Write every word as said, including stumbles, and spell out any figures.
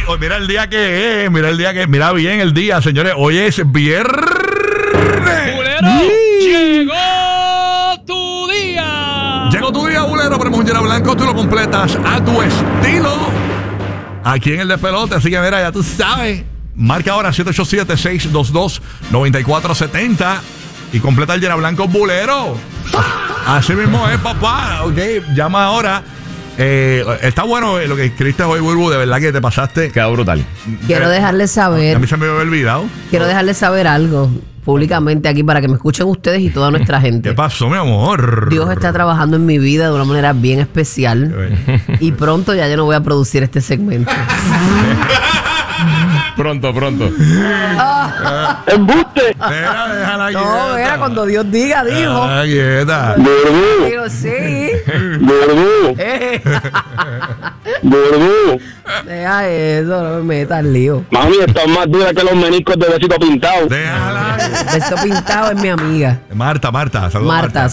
oh, mira el día que es, mira el día que es, mira bien el día, señores. Hoy es viernes. ¡Bulero! Sí. ¡Llegó tu día! Llegó tu día, Bulero. Ponemos un llena blanco, tú lo completas a tu estilo. Aquí en el despelote, así que mira, ya tú sabes. Marca ahora siete ocho siete, seis dos dos, nueve cuatro siete cero y completa el llena blanco Bulero. Así mismo es, papá. Ok, llama ahora. Eh, está bueno lo que escribiste hoy, Burbu. De verdad que te pasaste. Quedó brutal. Quiero dejarles saber. A mí se me había olvidado. Quiero dejarles saber algo públicamente aquí para que me escuchen ustedes y toda nuestra gente. ¿Qué pasó, mi amor? Dios está trabajando en mi vida de una manera bien especial. Y pronto ya yo no voy a producir este segmento. Pronto, pronto. ¡Embuste! Déjala, déjala No, era cuando Dios diga, dijo. Ah, quieta. ¡Burbu! Digo, sí. ¡Burbu! Eh, ¡Burbu! Deja eso, no me metas lío. Mami, estás más dura que los meniscos de Besito Pintado. Déjala. Esto pintado es mi amiga. Marta, Marta. Saludos, Marta.